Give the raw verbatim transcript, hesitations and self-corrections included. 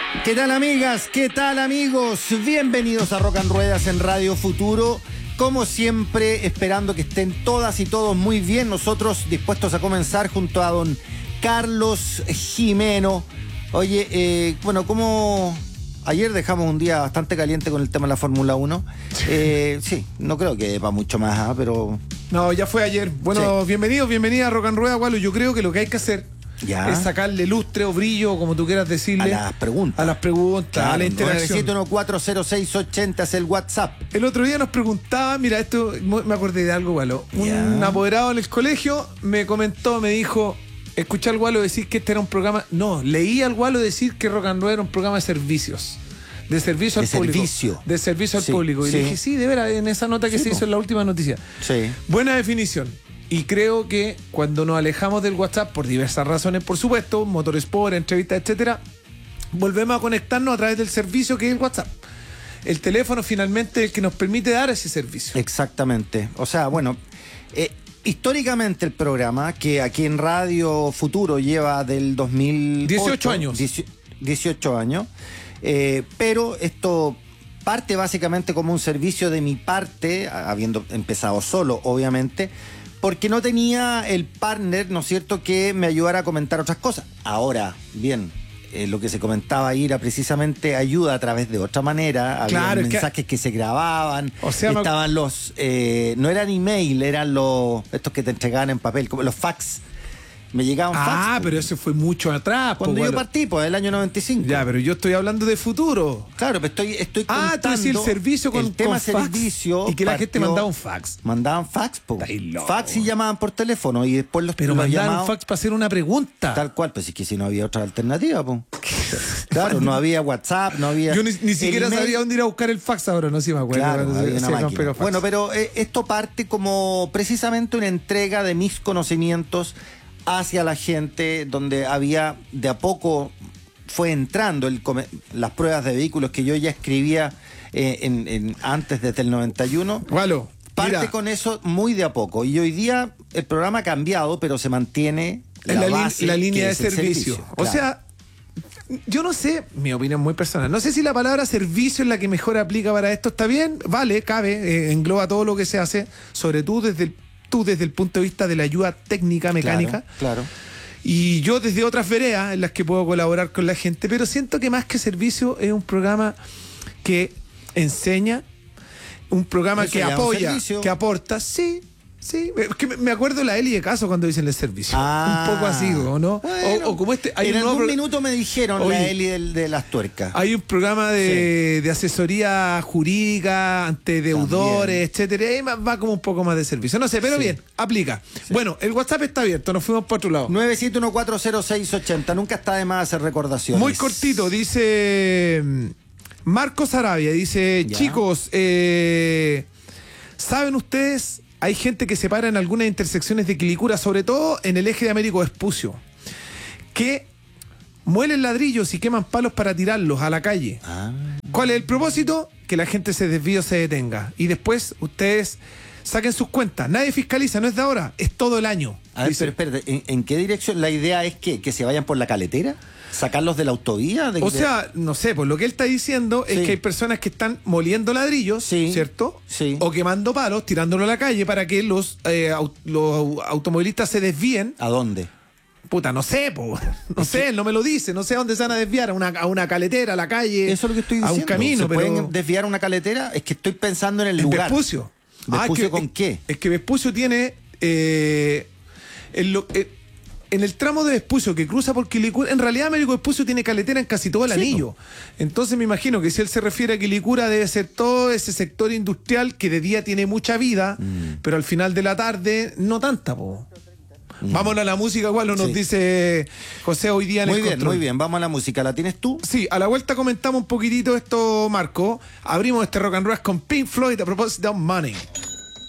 ¿Qué tal, amigas? ¿Qué tal, amigos? Bienvenidos a Rock and Ruedas en Radio Futuro. Como siempre, esperando que estén todas y todos muy bien. Nosotros dispuestos a comenzar junto a don Carlos Jimeno. Oye, eh, bueno, como ayer dejamos un día bastante caliente con el tema de la Fórmula uno. Eh, sí, no creo que va mucho más, ¿eh? Pero... No, ya fue ayer. Bueno, sí. Bienvenidos, bienvenida a Rock and Rueda, Gualo. Yo creo que lo que hay que hacer ya es sacarle lustre o brillo, como tú quieras decirle, a las preguntas. A las preguntas, claro, a la interacción. nueve siete uno cuatro cero seis ocho cero es el WhatsApp. El otro día nos preguntaba, mira, esto me acordé de algo, Gualo. Ya. Un apoderado en el colegio me comentó, me dijo, escuché al Gualo decir que este era un programa... No, leí al Gualo decir que Rock and Rueda era un programa de servicios. De servicio al de público. Servicio. De servicio al sí, público. Y sí. le dije, sí, de veras, en esa nota que sí, se hizo po. en la última noticia. Sí. Buena definición. Y creo que cuando nos alejamos del WhatsApp, por diversas razones, por supuesto, Motorsport, entrevistas, etcétera, volvemos a conectarnos a través del servicio que es el WhatsApp. El teléfono finalmente es el que nos permite dar ese servicio. Exactamente. O sea, bueno, eh, históricamente el programa, que aquí en Radio Futuro lleva del dos mil ocho, dieciocho años. dieciocho años, eh, pero esto... parte básicamente como un servicio de mi parte, habiendo empezado solo, obviamente, porque no tenía el partner, ¿no es cierto?, que me ayudara a comentar otras cosas. Ahora, bien, eh, lo que se comentaba ahí era precisamente ayuda a través de otra manera. Había claro, mensajes que... que se grababan, o sea, estaban me... los... Eh, no eran email, eran los estos que te entregaban en papel, como los fax. Me llegaban fax. Ah, pero eso fue mucho atrás. Cuando pues, yo bueno. partí, pues, el año noventa y cinco. Ya, pero yo estoy hablando de futuro. Claro, pero estoy, estoy contando... Ah, tú decís el servicio con, el tema con fax, servicio. y que la partió, gente mandaba un fax. Mandaban fax, po. Fax y llamaban por teléfono y después los Pero los mandaban llamados, un fax para hacer una pregunta. Tal cual, pues es que si no había otra alternativa, po. Claro, no había WhatsApp, no había... Yo ni, ni siquiera email. sabía dónde ir a buscar el fax ahora, no sé si me acuerdo. Claro, no, había sí, una no, máquina. Bueno, pero eh, esto parte como precisamente una entrega de mis conocimientos hacia la gente, donde había de a poco fue entrando el, las pruebas de vehículos que yo ya escribía eh, en, en, antes desde el noventa y uno. Gualo, parte mira, con eso muy de a poco. Y hoy día el programa ha cambiado, pero se mantiene la, la, base, la línea de servicio. servicio. O claro. sea, yo no sé, mi opinión muy personal, no sé si la palabra servicio es la que mejor aplica para esto. Está bien, vale, cabe, eh, engloba todo lo que se hace, sobre todo desde el tú desde el punto de vista de la ayuda técnica, mecánica. Claro, claro. Y yo desde otras veredas en las que puedo colaborar con la gente, pero siento que más que servicio es un programa que enseña, un programa Eso que llama apoya, servicio. que aporta, sí. Sí, es que me acuerdo la Eli de Caso cuando dicen el servicio. Ah, un poco así, ¿o no? Bueno, o, o como este. Hay en un algún pro... minuto me dijeron Oye, la Eli de, de las tuercas. Hay un programa de, sí. de asesoría jurídica ante deudores, etcétera. Y va, va como un poco más de servicio. No sé, pero sí. bien, aplica. Sí. Bueno, el WhatsApp está abierto, nos fuimos por otro lado. nueve siete uno cuatro cero seis ocho cero. Nunca está de más hacer recordaciones. Muy cortito, dice Marcos Arabia. Dice, ya. chicos, eh, ¿saben ustedes? Hay gente que se para en algunas intersecciones de Quilicura, sobre todo en el eje de Américo Vespucio, que muelen ladrillos y queman palos para tirarlos a la calle. Ah. ¿Cuál es el propósito? Que la gente se desvíe o se detenga. Y después ustedes saquen sus cuentas. Nadie fiscaliza, no es de ahora, es todo el año. A ver, pero espérate, ¿en, ¿en qué dirección? ¿La idea es que, que se vayan por la caletera? ¿Sacarlos de la autovía? ¿De o sea, no sé, pues lo que él está diciendo sí. es que hay personas que están moliendo ladrillos, sí. ¿cierto? Sí. O quemando palos, tirándolo a la calle para que los, eh, aut los automovilistas se desvíen. ¿A dónde? Puta, no sé, po. no es sé, que... él no me lo dice, no sé a dónde se van a desviar, a una, a una caletera, a la calle. Eso es lo que estoy diciendo. A un camino, ¿Se pero... pueden desviar a una caletera? Es que estoy pensando en el ¿En lugar. Vespucio? ¿Vespucio ah, es que, con es, qué? Es que Vespucio tiene... Eh, el, eh, en el tramo de Vespucio que cruza por Quilicura, en realidad Américo Vespucio tiene caletera en casi todo el sí, anillo. No. Entonces me imagino que si él se refiere a Quilicura debe ser todo ese sector industrial que de día tiene mucha vida, mm. pero al final de la tarde no tanta, po. Mm. Vámonos a la música, igual nos sí. dice José hoy día en muy el bien, control. Muy bien, vamos a la música. ¿La tienes tú? Sí, a la vuelta comentamos un poquitito esto, Marco. Abrimos este Rock and Roll con Pink Floyd a propósito de Money.